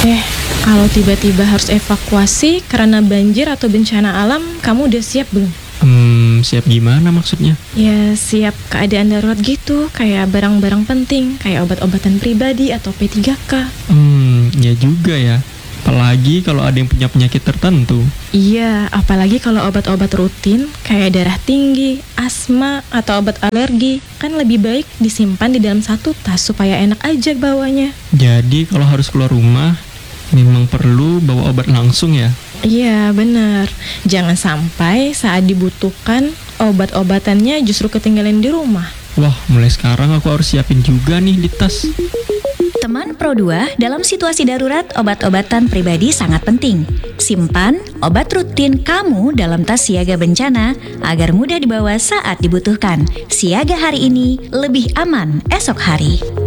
Eh, kalau tiba-tiba harus evakuasi karena banjir atau bencana alam, kamu udah siap belum? Siap gimana maksudnya? Ya, siap keadaan darurat gitu, kayak barang-barang penting, kayak obat-obatan pribadi atau P3K. Ya juga ya. Apalagi kalau ada yang punya penyakit tertentu. Iya, apalagi kalau obat-obat rutin, kayak darah tinggi, asma, atau obat alergi, kan lebih baik disimpan di dalam satu tas supaya enak aja bawanya. Jadi kalau harus keluar rumah, memang perlu bawa obat langsung ya? Iya, benar. Jangan sampai saat dibutuhkan, obat-obatannya justru ketinggalan di rumah. Wah, mulai sekarang aku harus siapin juga nih di tas. Teman Pro2, dalam situasi darurat, obat-obatan pribadi sangat penting. Simpan obat rutin kamu dalam tas siaga bencana agar mudah dibawa saat dibutuhkan. Siaga hari ini, lebih aman esok hari.